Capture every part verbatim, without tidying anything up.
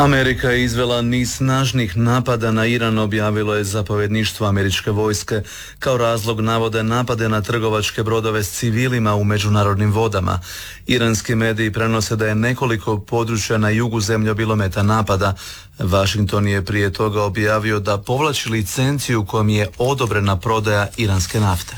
Amerika je izvela niz snažnih napada na Iran, objavilo je zapovjedništvo američke vojske. Kao razlog navode napade na trgovačke brodove s civilima u međunarodnim vodama. Iranski mediji prenose da je nekoliko područja na jugu zemlje bilo meta napada. Washington je prije toga objavio da povlači licenciju kojom je odobrena prodaja iranske nafte.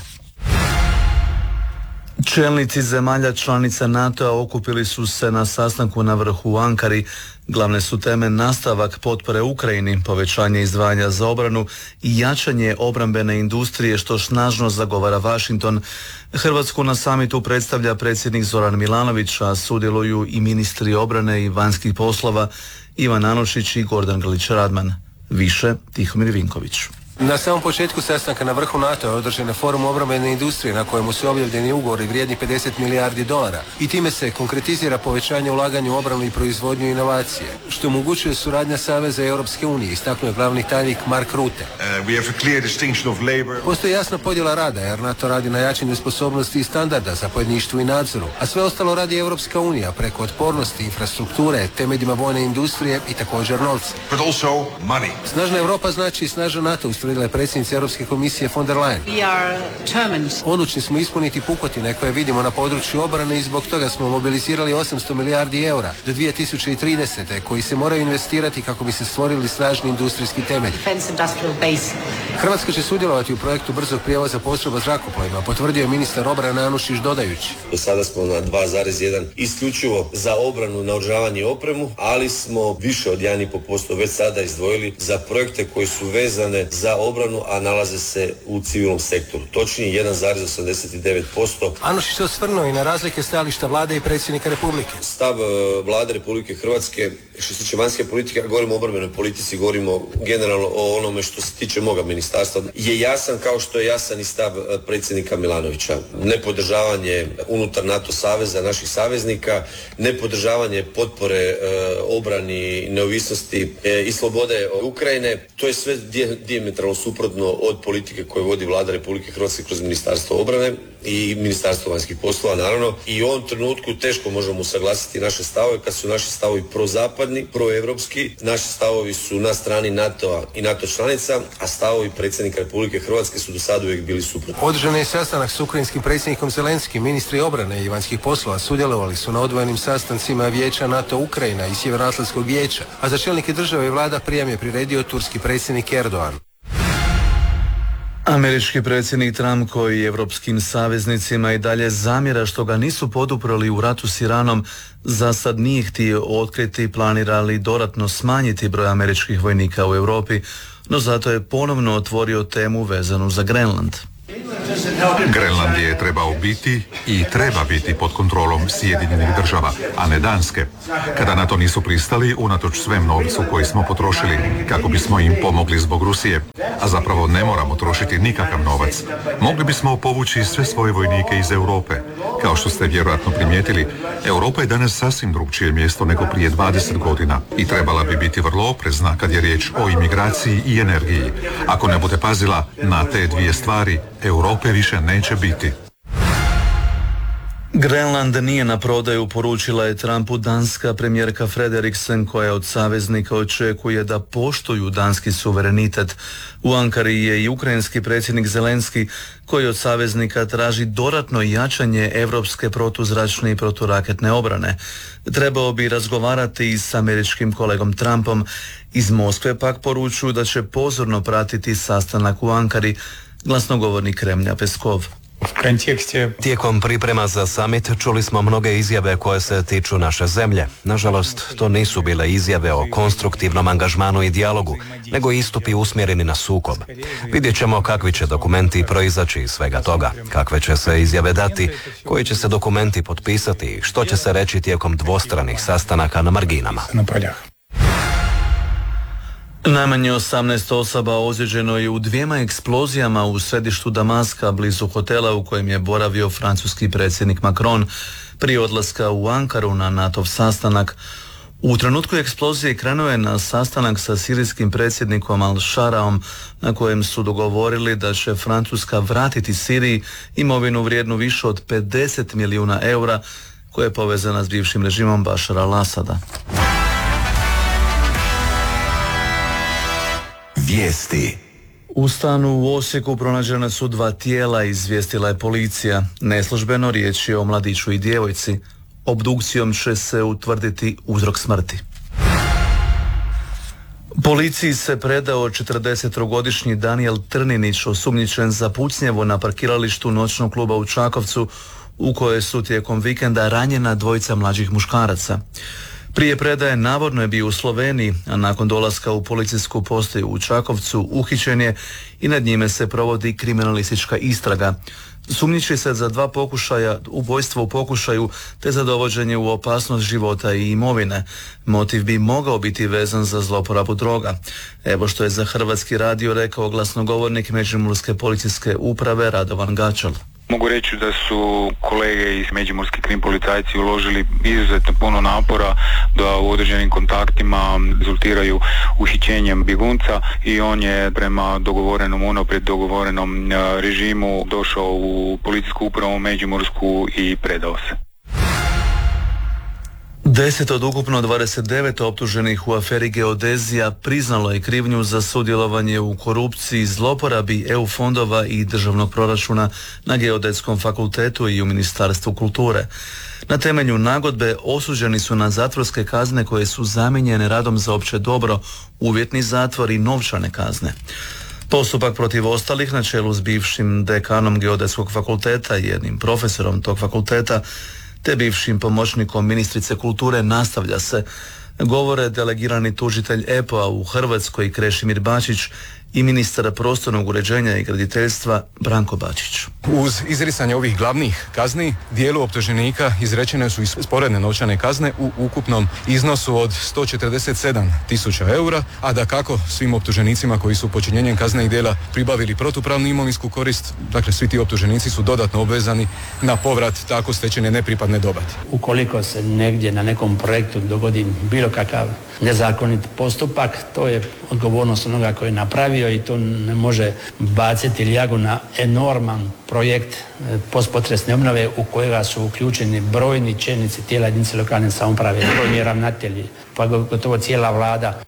Čelnici zemalja članica NATO-a okupili su se na sastanku na vrhu u Ankari. Glavne su teme nastavak potpore Ukrajini, povećanje izdvajanja za obranu i jačanje obrambene industrije, što snažno zagovara Washington. Hrvatsku na samitu predstavlja predsjednik Zoran Milanović, a sudjeluju i ministri obrane i vanjskih poslova Ivan Anušić i Gordan Grlić-Radman. Više Tihomir Vinković. Na samom početku sastanka na vrhu NATO je održan forum obrambene industrije na kojemu su objavljeni ugovori vrijedni pedeset milijardi dolara i time se konkretizira povećanje ulaganja u obranu i proizvodnju inovacije, što omogućuje suradnja Saveza i Europske unije, istaknuo je glavni tajnik Mark Rutte. Uh, Postoji jasna podjela rada jer NATO radi na jačanju sposobnosti i standarda, zapovjedništvu i nadzoru, a sve ostalo radi Europska unija preko otpornosti, infrastrukture, temeljima vojne industrije i također novca. Snažna Europa znači i snažan NATO, ustvrdila je predsjednica Europske komisije von der Leyen. Odlučni smo ispuniti pukotine koje vidimo na području obrane i zbog toga smo mobilizirali osamsto milijardi eura do dvije tisuće tridesete koji se moraju investirati kako bi se stvorili snažni industrijski temelji. Hrvatska će sudjelovati u projektu brzog prijevoza postrojba zrakoplovima, potvrdio je ministar obrane Anušić dodajući. Do sada smo na dva zarez jedan isključivo za obranu, naoružavanje i opremu, ali smo više od jedan i pol posto već sada izdvojili za projekte koji su vezane za obranu, a nalaze se u civilnom sektoru. Točnije jedan zarez osamdeset devet posto. Anušić se osvrnuo i na razlike stajališta vlade i predsjednika Republike. Stav vlade Republike Hrvatske što se tiče vanjske politike, a govorimo o obrambenoj politici, govorimo generalno o onome što se tiče moga ministarstva, je jasan kao što je jasan i stav predsjednika Milanovića. Nepodržavanje unutar NATO saveza naših saveznika, nepodržavanje potpore e, obrani, neovisnosti e, i slobode Ukrajine, to je sve dijametralno suprotno od politike koje vodi vlada Republike Hrvatske kroz Ministarstvo obrane i Ministarstvo vanjskih poslova, naravno. I u ovom trenutku teško možemo usaglasiti naše stavove kad su naši stavovi prozapadni, proevropski. Naši stavovi su na strani NATO-a i NATO članica, a stavovi predsjednika Republike Hrvatske su do sada uvijek bili suprotni. Održan je sastanak s ukrajinskim predsjednikom Zelenskim. Ministri obrane i vanjskih poslova sudjelovali su na odvojenim sastancima Vijeća NATO Ukrajina i Sjevernoatlantskog vijeća, a za čelnike države i vlada prijem je priredio turski predsjednik Erdogan. Američki predsjednik Trump, koji evropskim saveznicima i dalje zamjera što ga nisu poduprli u ratu s Iranom, za sad nije htio otkriti planira li dodatno smanjiti broj američkih vojnika u Europi, no zato je ponovno otvorio temu vezanu za Grenland. Grenland je trebao biti i treba biti pod kontrolom Sjedinjenih država, a ne Danske. Kada na to nisu pristali, unatoč svem novcu koji smo potrošili kako bismo im pomogli zbog Rusije, a zapravo ne moramo trošiti nikakav novac. Mogli bismo povući sve svoje vojnike iz Europe. Kao što ste vjerojatno primijetili, Europa je danas sasvim drugčije mjesto nego prije dvadeset godina i trebala bi biti vrlo oprezna kad je riječ o imigraciji i energiji. Ako ne bude pazila na te dvije stvari, Europe više neće biti. Grenland nije na prodaju, poručila je Trumpu danska premijerka Frederiksen, koja od saveznika očekuje da poštuju danski suverenitet. U Ankari je i ukrajinski predsjednik Zelenski, koji od saveznika traži dodatno jačanje evropske protuzračne i proturaketne obrane. Trebao bi razgovarati i s američkim kolegom Trumpom. Iz Moskve pak poručuju da će pozorno pratiti sastanak u Ankari, glasnogovornik Kremlja Peskov. Tijekom priprema za summit čuli smo mnoge izjave koje se tiču naše zemlje. Nažalost, to nisu bile izjave o konstruktivnom angažmanu i dijalogu, nego istupi usmjereni na sukob. Vidjet ćemo kakvi će dokumenti proizaći iz svega toga, kakve će se izjave dati, koji će se dokumenti potpisati i što će se reći tijekom dvostranih sastanaka na marginama. Najmanje osamnaest osoba ozlijeđeno je u dvijema eksplozijama u središtu Damaska, blizu hotela u kojem je boravio francuski predsjednik Macron prije odlaska u Ankaru na NATO sastanak. U trenutku eksplozije krenuo je na sastanak sa sirijskim predsjednikom Al-Sharaom, na kojem su dogovorili da će Francuska vratiti Siriji imovinu vrijednu više od pedeset milijuna eura koja je povezana s bivšim režimom Bašara al-Asada. Vijesti. U stanu u Osijeku pronađena su dva tijela, izvijestila je policija. Neslužbeno riječ je o mladiću i djevojci. Obdukcijom će se utvrditi uzrok smrti. Policiji se predao četrdesettrogodišnji Danijel Trninić, osumnjičen za pucnjevo na parkiralištu noćnog kluba u Čakovcu, u kojoj su tijekom vikenda ranjena dvojica mlađih muškaraca. Prije predaje navodno je bio u Sloveniji, a nakon dolaska u policijsku postaju u Čakovcu uhićen je i nad njime se provodi kriminalistička istraga. Sumnjiči se za dva pokušaja, ubojstvo u pokušaju te za dovođenje u opasnost života i imovine. Motiv bi mogao biti vezan za zloporabu droga. Evo što je za Hrvatski radio rekao glasnogovornik Međimurske policijske uprave Radovan Gačal. Mogu reći da su kolege iz Međimurske krim policajci uložili izuzetno puno napora da u određenim kontaktima rezultiraju uhićenjem bjegunca i on je prema dogovorenom, unaprijed dogovorenom režimu došao u policijsku upravu Međimursku i predao se. Deset od ukupno dvadeset devet optuženih u aferi Geodezija priznalo je krivnju za sudjelovanje u korupciji, zloporabi E U fondova i državnog proračuna na Geodetskom fakultetu i u Ministarstvu kulture. Na temelju nagodbe osuđeni su na zatvorske kazne koje su zamijenjene radom za opće dobro, uvjetni zatvor i novčane kazne. Postupak protiv ostalih na čelu s bivšim dekanom Geodetskog fakulteta i jednim profesorom tog fakulteta te bivšim pomoćnikom ministrice kulture nastavlja se, govore delegirani tužitelj E P O-a u Hrvatskoj Krešimir Bačić i ministar prostornog uređenja i graditeljstva Branko Bačić. Uz izricanje ovih glavnih kazni, dijelu optuženika izrečene su i sporedne novčane kazne u ukupnom iznosu od sto četrdeset sedam tisuća eura, a dakako svim optuženicima koji su počinjenjem kaznenih djela pribavili protupravnu imovinsku korist, dakle svi ti optuženici su dodatno obvezani na povrat tako stečene nepripadne dobiti. Ukoliko se negdje na nekom projektu dogodi bilo kakav nezakonit postupak, to je odgovornost onoga koji je napravio i to ne može baciti ljagu na enorman projekt postpotresne obnove u kojega su uključeni brojni čelnici tijela jedinice lokalne samouprave, brojni ravnatelji, pa gotovo cijela vlada.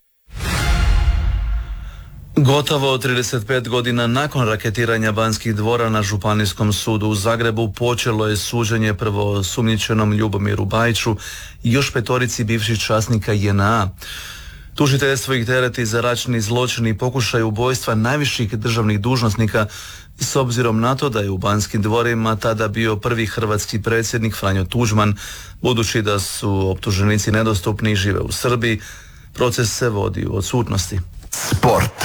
Gotovo trideset pet godina nakon raketiranja Banskih dvora na Županijskom sudu u Zagrebu počelo je suđenje prvo osumnjičenom Ljubomiru Bajiću i još petorici bivših časnika J N A. Tužiteljstvo ih tereti za ratni zločin i pokušaj ubojstva najviših državnih dužnosnika s obzirom na to da je u Banskim dvorima tada bio prvi hrvatski predsjednik Franjo Tuđman. Budući da su optuženici nedostupni i žive u Srbiji, proces se vodi u odsutnosti. Sport.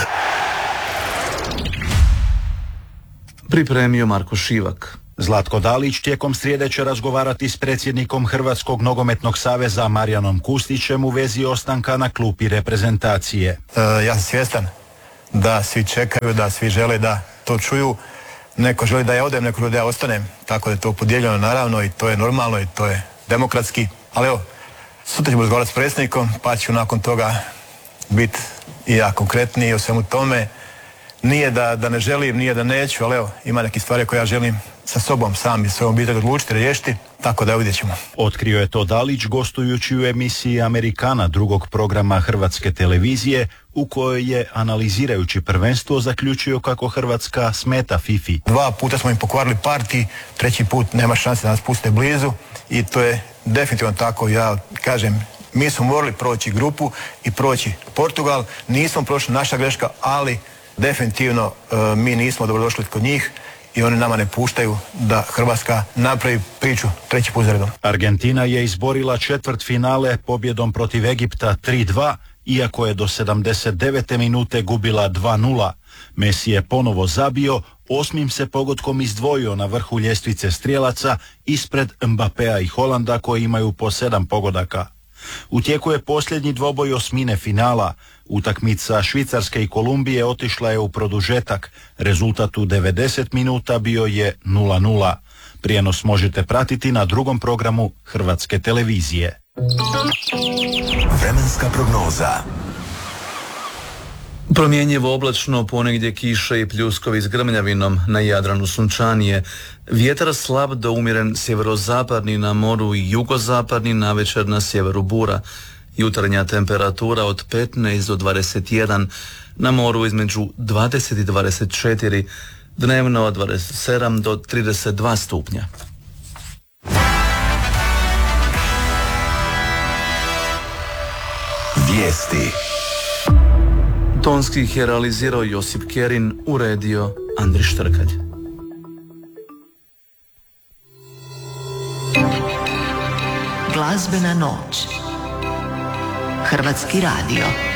Pripremio Marko Šivak. Zlatko Dalić tijekom srijede će razgovarati s predsjednikom Hrvatskog nogometnog saveza Marijanom Kustićem u vezi ostanka na klupi reprezentacije. E, ja sam svjestan da svi čekaju, da svi žele da to čuju. Neko želi da ja odem, neko želi da ja ostanem. Tako da je to podijeljeno naravno i to je normalno i to je demokratski. Ali evo, sutra ćemo razgovarati s predsjednikom pa ću nakon toga biti i ja konkretniji o svemu tome. Nije da, da ne želim, nije da neću, ali evo, ima neke stvari koje ja želim sa sobom sam i svojom obitelji odlučiti, riješiti, tako da vidjet ćemo. Otkrio je to Dalić gostujući u emisiji Amerikana, drugog programa Hrvatske televizije, u kojoj je, analizirajući prvenstvo, zaključio kako Hrvatska smeta Fifi. Dva puta smo im pokvarili partij, treći put nema šanse da nas puste blizu i to je definitivno tako. Ja kažem, mi smo morali proći grupu i proći Portugal, nismo prošli, naša greška, ali definitivno e, mi nismo dobrodošli kod njih i oni nama ne puštaju da Hrvatska napravi priču treći put za redom. Argentina je izborila četvrt finale pobjedom protiv Egipta tri dva, iako je do sedamdeset devete minute gubila dva nula. Messi je ponovo zabio, osmim se pogodkom izdvojio na vrhu ljestvice strijelaca ispred Mbapea i Holanda koji imaju po sedam pogodaka. U tijeku je posljednji dvoboj osmine finala. Utakmica Švicarske i Kolumbije otišla je u produžetak. Rezultat u devedeset minuta bio je nula nula. Prijenos možete pratiti na drugom programu Hrvatske televizije. Vremenska prognoza. Promjenjivo oblačno, ponegdje kiše i pljuskovi s grmljavinom, na Jadranu sunčanije. Vjetar slab do umjeren sjeverozapadni na moru i jugozapadni, navečer na sjeveru bura. Jutarnja temperatura od petnaest do dvadeset jedan, na moru između dvadeset i dvadeset četiri, dnevno od dvadeset sedam do trideset dva stupnja. Vijesti. Tonski ih je realizirao Josip Kerin, uredio Andri Štrkalj. Glazbena noć. Hrvatski radio.